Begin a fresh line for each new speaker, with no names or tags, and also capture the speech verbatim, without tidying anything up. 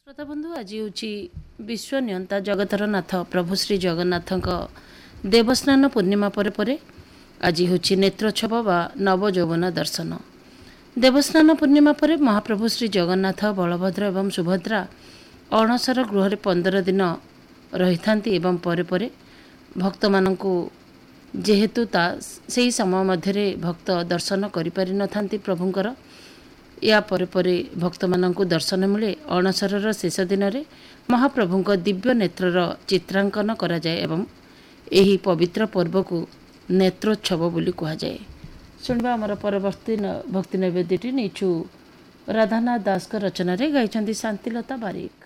श्रोता बंधु आज हूँ विश्व नियंता जगतर नाथ प्रभु श्री जगन्नाथ देवस्नान पूर्णिमा पर परे आज हूँ नेत्रोत्सव व नवयौवन दर्शन। देवस्नान पूर्णिमा पर महाप्रभु श्री जगन्नाथ बलभद्र एवं सुभद्रा अणसर गृह पंदर दिन रही था एवं परे परे भक्त मानू जेहेतु ता से समय मध्य भक्त दर्शन करि न थांती प्रभुंकर या परे परे भक्त मानू दर्शन मिले। अणसर शेष दिन में महाप्रभु दिव्य नेत्रर चित्रांकन करा जाए एवं एही पवित्र पर्व को नेत्रोत्सव बोली कहा जाए। शुणवा आमर परवर्ती भक्ति नैवेद्यटी नीचु राधानाथ दास रचन गाई शांतिलता बारिक।